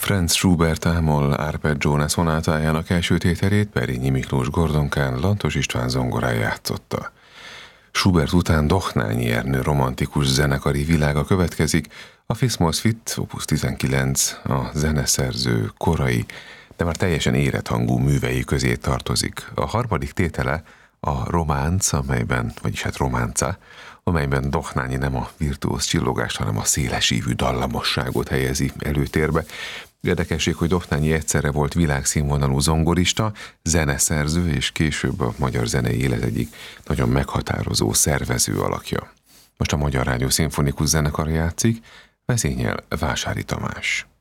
Franz Schubert ámol Arpeggione szonátájának első tételét Perényi Miklós Gordonkán, Lantos István zongorán játszotta. Schubert után Dohnányi Ernő romantikus zenekari világa következik, a Fismos Fit, Opus 19, a zeneszerző korai, de már teljesen érett hangú művei közé tartozik. A harmadik tétele a románc, románca, amelyben Dohnányi nem a virtuóz csillogást, hanem a szélesívű dallamosságot helyezi előtérbe. Érdekesség, hogy Dohnányi egyszerre volt világszínvonalú zongorista, zeneszerző és később a magyar zenei élet egyik nagyon meghatározó szervező alakja. Most a Magyar Rádió Szimfonikus Zenekar játszik, vezényel Vásári Tamás.